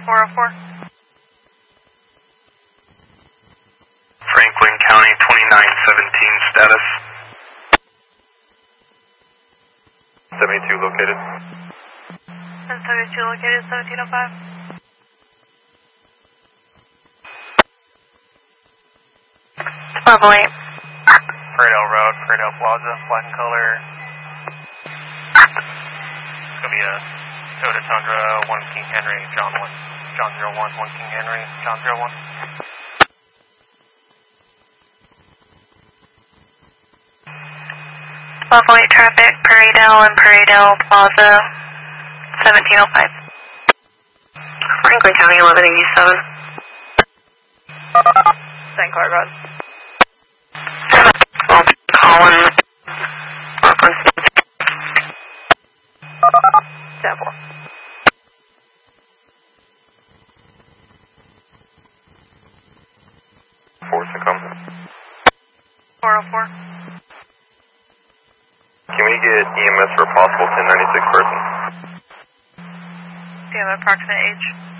404. Franklin County 2917 status. 72 located. 1072 located, 1705. Level 8. Paradell Road, Paradell Plaza, black and color. It's going to be a Toyota Tundra, 1 King Henry, John 01, 1 King Henry, John 01. Level 8 traffic, Paradell and Paradell Plaza, 1705. Franklin County 1187. St. Clair Road. Colin. Brooklyn. 10-4. Force and come. 404. Can we get EMS for a possible 1096 person? Do you have an approximate age?